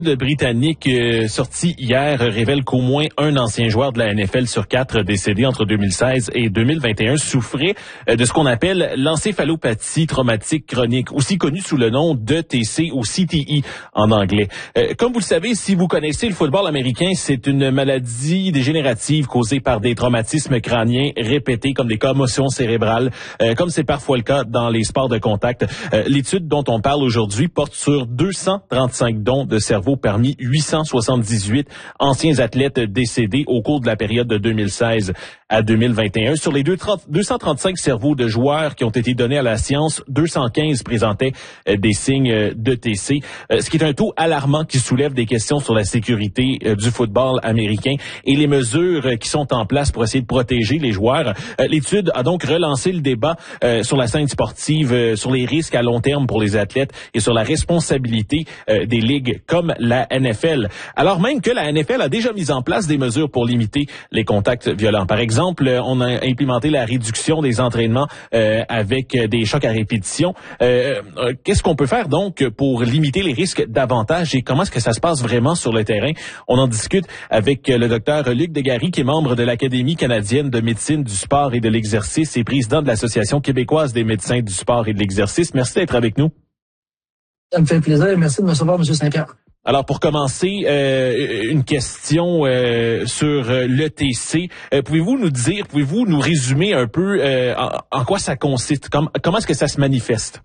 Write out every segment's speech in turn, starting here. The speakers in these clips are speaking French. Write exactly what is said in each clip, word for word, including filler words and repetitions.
Le Britannique euh, sorti hier révèle qu'au moins un ancien joueur de la N F L sur quatre décédé entre deux mille seize et deux mille vingt et un souffrait euh, de ce qu'on appelle l'encéphalopathie traumatique chronique, aussi connue sous le nom d'E T C ou C T E en anglais. Euh, comme vous le savez, si vous connaissez le football américain, c'est une maladie dégénérative causée par des traumatismes crâniens répétés comme des commotions cérébrales, euh, comme c'est parfois le cas dans les sports de contact. Euh, l'étude dont on parle aujourd'hui porte sur deux cent trente-cinq dons de cerveau parmi huit cent soixante-dix-huit anciens athlètes décédés au cours de la période de deux mille seize à deux mille vingt et un. Sur les deux cent trente-cinq cerveaux de joueurs qui ont été donnés à la science, deux cent quinze présentaient euh, des signes euh, d'E T C, euh, ce qui est un taux alarmant qui soulève des questions sur la sécurité euh, du football américain et les mesures euh, qui sont en place pour essayer de protéger les joueurs. Euh, l'étude a donc relancé le débat euh, sur la scène sportive, euh, sur les risques à long terme pour les athlètes et sur la responsabilité euh, des ligues comme la N F L. Alors même que la N F L a déjà mis en place des mesures pour limiter les contacts violents. Par exemple, on a implémenté la réduction des entraînements euh, avec des chocs à répétition. Euh, qu'est-ce qu'on peut faire donc pour limiter les risques davantage et comment est-ce que ça se passe vraiment sur le terrain? On en discute avec le docteur Luc Degary, qui est membre de l'Académie canadienne de médecine du sport et de l'exercice et président de l'Association québécoise des médecins du sport et de l'exercice. Merci d'être avec nous. Ça me fait plaisir. Merci de me recevoir, M. Saint-Pierre. Alors, pour commencer, euh, une question euh, sur euh, l'E T C. Euh, pouvez-vous nous dire, pouvez-vous nous résumer un peu euh, en, en quoi ça consiste? Comme, comment est-ce que ça se manifeste?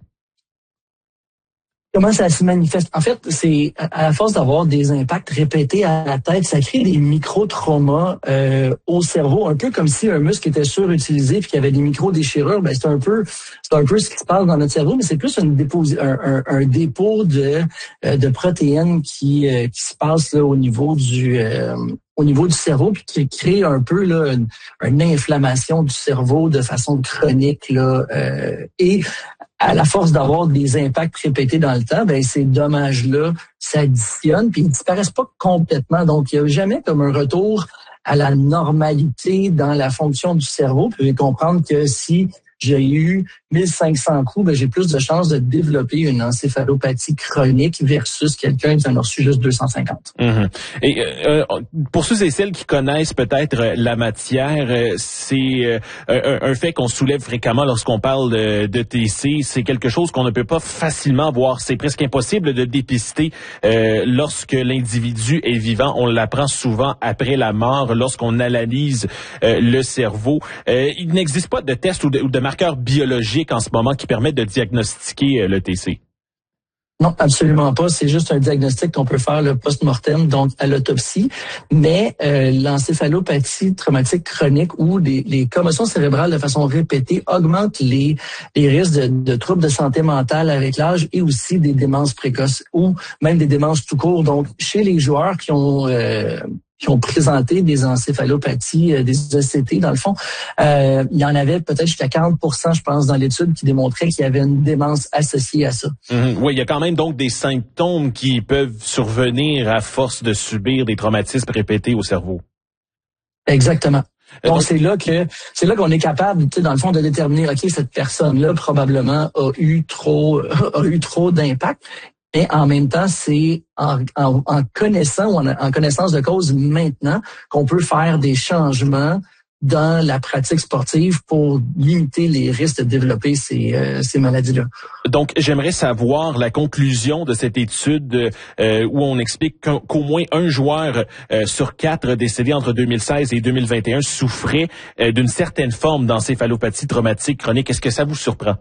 Comment ça se manifeste? En fait, c'est à la force d'avoir des impacts répétés à la tête, ça crée des micro-traumas euh, au cerveau, un peu comme si un muscle était surutilisé puis qu'il y avait des micro-déchirures. Ben c'est un peu, c'est un peu ce qui se passe dans notre cerveau, mais c'est plus une dépôt, un, un, un dépôt de de protéines qui euh, qui se passe là au niveau du euh, au niveau du cerveau, puis qui crée un peu là une, une inflammation du cerveau de façon chronique là euh, et à la force d'avoir des impacts répétés dans le temps, ben ces dommages-là s'additionnent puis ils disparaissent pas complètement. Donc, il n'y a jamais comme un retour à la normalité dans la fonction du cerveau. Vous pouvez comprendre que si j'ai eu mille cinq cents coups, ben j'ai plus de chances de développer une encéphalopathie chronique versus quelqu'un qui en a reçu juste deux cent cinquante. Mmh. Et euh, pour ceux et celles qui connaissent peut-être la matière, c'est un, un fait qu'on soulève fréquemment lorsqu'on parle de, de T C. C'est quelque chose qu'on ne peut pas facilement voir. C'est presque impossible de dépister euh, lorsque l'individu est vivant. On l'apprend souvent après la mort, lorsqu'on analyse euh, le cerveau. Euh, il n'existe pas de test ou de, ou de marqueurs biologiques en ce moment qui permettent de diagnostiquer euh, le T C. Non, absolument pas. C'est juste un diagnostic qu'on peut faire le post-mortem, donc à l'autopsie. Mais euh, l'encéphalopathie traumatique chronique ou les, les commotions cérébrales de façon répétée augmentent les, les risques de, de troubles de santé mentale avec l'âge et aussi des démences précoces ou même des démences tout court. Donc, chez les joueurs qui ont euh, qui ont présenté des encéphalopathies, euh, des E C T, dans le fond, euh, il y en avait peut-être jusqu'à quarante pour cent, je pense, dans l'étude qui démontrait qu'il y avait une démence associée à ça. Mmh, oui, il y a quand même donc des symptômes qui peuvent survenir à force de subir des traumatismes répétés au cerveau. Exactement. Euh, donc, donc c'est là que c'est là qu'on est capable, tu sais, dans le fond, de déterminer, ok, cette personne-là probablement a eu trop a eu trop d'impact. Mais en même temps, c'est en, en, en connaissant ou en, en connaissance de cause maintenant qu'on peut faire des changements dans la pratique sportive pour limiter les risques de développer ces, euh, ces maladies-là. Donc, j'aimerais savoir la conclusion de cette étude euh, où on explique qu'au, qu'au moins un joueur euh, sur quatre décédé entre deux mille seize et deux mille vingt et un souffrait euh, d'une certaine forme d'encéphalopathie traumatique chronique. Est-ce que ça vous surprend?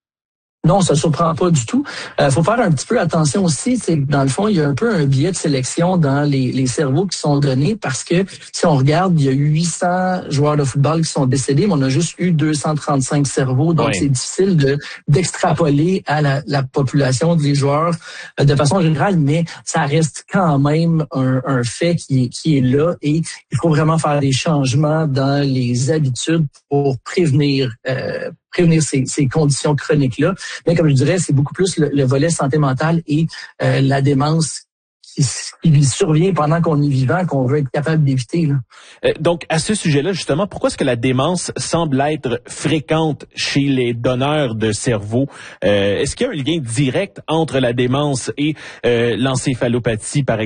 Non, ça ne surprend pas du tout. Il euh, faut faire un petit peu attention aussi. C'est que dans le fond, il y a un peu un biais de sélection dans les, les cerveaux qui sont donnés parce que si on regarde, il y a eu huit cents joueurs de football qui sont décédés, mais on a juste eu deux cent trente-cinq cerveaux. Donc, oui. C'est difficile de d'extrapoler à la, la population des joueurs euh, de façon générale, mais ça reste quand même un, un fait qui est, qui est là et il faut vraiment faire des changements dans les habitudes pour prévenir euh, prévenir ces, ces conditions chroniques-là. Mais comme je dirais, c'est beaucoup plus le, le volet santé mentale et euh, la démence qui, qui survient pendant qu'on est vivant, qu'on veut être capable d'éviter. Là. Euh, donc, à ce sujet-là, justement, pourquoi est-ce que la démence semble être fréquente chez les donneurs de cerveau? Euh, est-ce qu'il y a un lien direct entre la démence et euh, l'encéphalopathie, par exemple?